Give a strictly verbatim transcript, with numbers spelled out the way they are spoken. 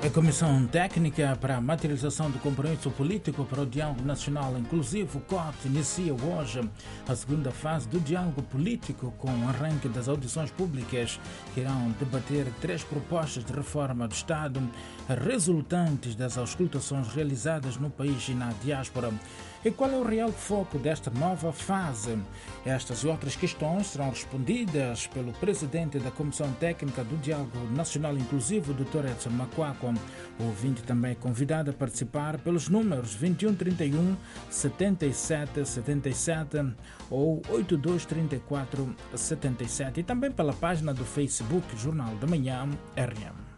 A Comissão Técnica para a Materialização do Compromisso Político para o Diálogo Nacional Inclusivo, C O T, inicia hoje a segunda fase do diálogo político com o arranque das audições públicas que irão debater três propostas de reforma do Estado resultantes das auscultações realizadas no país e na diáspora. E qual é o real foco desta nova fase? Estas e outras questões serão respondidas pelo presidente da Comissão Técnica do Diálogo Nacional Inclusivo, doutor Edson Macuaco. O ouvinte também é convidado a participar pelos números vinte e um trinta e um, setenta e sete setenta e sete ou oitenta e dois trinta e quatro setenta e sete e também pela página do Facebook Jornal da Manhã R M.